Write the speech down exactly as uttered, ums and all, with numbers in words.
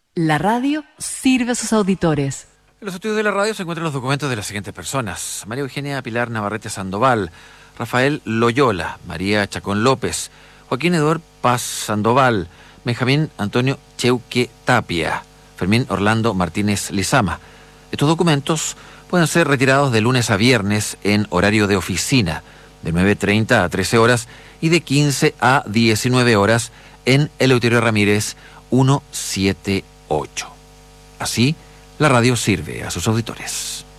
La radio sirve a sus auditores. En los estudios de la radio se encuentran los documentos de las siguientes personas: María Eugenia Pilar Navarrete Sandoval, Rafael Loyola, María Chacón López, Joaquín Eduardo Paz Sandoval, Benjamín Antonio Cheuque Tapia, Fermín Orlando Martínez Lizama. Estos documentos pueden ser retirados de lunes a viernes en horario de oficina, de nueve treinta a trece horas y de quince a diecinueve horas en Eleuterio Ramírez ciento setenta y ocho. Así, la radio sirve a sus auditores.